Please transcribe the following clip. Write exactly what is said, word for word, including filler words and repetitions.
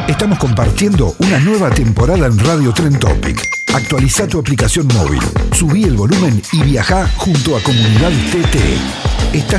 Estamos compartiendo una nueva temporada en Radio Trend Topic. Actualiza tu aplicación móvil, subí el volumen y viajá junto a Comunidad T T. Estás